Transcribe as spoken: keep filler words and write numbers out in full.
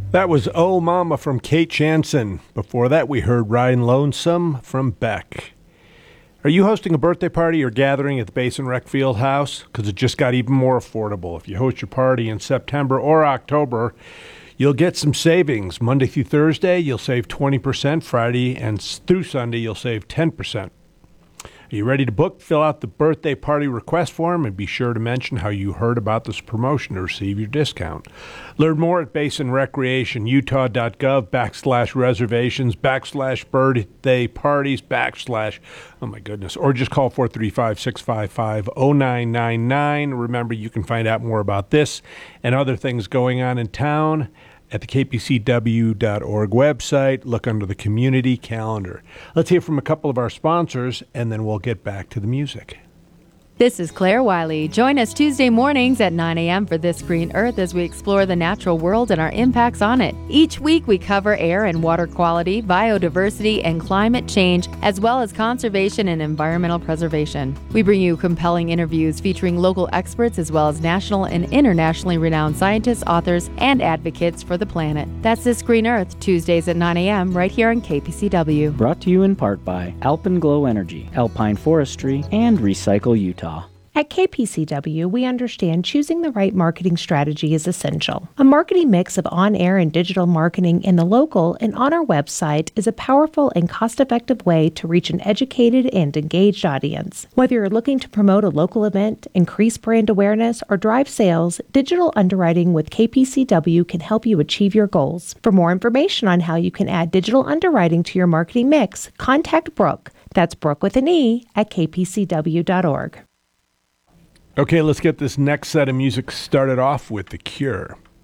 That was Oh Mama from Kate Jansen. Before that, we heard Ryan Lonesome from Beck. Are you hosting a birthday party or gathering at the Basin Rec Field House? Because it just got even more affordable. If you host your party in September or October, you'll get some savings. Monday through Thursday, you'll save twenty percent. Friday and through Sunday, you'll save ten percent. Are you ready to book? Fill out the birthday party request form and be sure to mention how you heard about this promotion to receive your discount. Learn more at basinrecreationutah.gov backslash reservations backslash birthday parties backslash, oh my goodness, or just call four three five, six five five, zero nine nine nine. Remember, you can find out more about this and other things going on in town at the K P C W dot org website. Look under the community calendar. Let's hear from a couple of our sponsors, and then we'll get back to the music. This is Claire Wiley. Join us Tuesday mornings at nine a.m. for This Green Earth as we explore the natural world and our impacts on it. Each week we cover air and water quality, biodiversity, and climate change, as well as conservation and environmental preservation. We bring you compelling interviews featuring local experts as well as national and internationally renowned scientists, authors, and advocates for the planet. That's This Green Earth, Tuesdays at nine a.m. right here on K P C W. Brought to you in part by Alpenglow Energy, Alpine Forestry, and Recycle Utah. At K P C W, we understand choosing the right marketing strategy is essential. A marketing mix of on-air and digital marketing in the local and on our website is a powerful and cost-effective way to reach an educated and engaged audience. Whether you're looking to promote a local event, increase brand awareness, or drive sales, digital underwriting with K P C W can help you achieve your goals. For more information on how you can add digital underwriting to your marketing mix, contact Brooke. That's Brooke with an E at k p c w dot org. Okay, let's get this next set of music started off with The Cure.